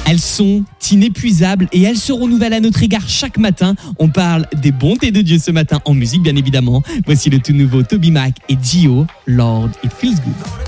Elles sont inépuisables et elles se renouvellent à notre égard chaque matin. On parle des bontés de Dieu ce matin en musique, bien évidemment. Voici le tout nouveau Toby Mac et Gio, Lord It Feels Good.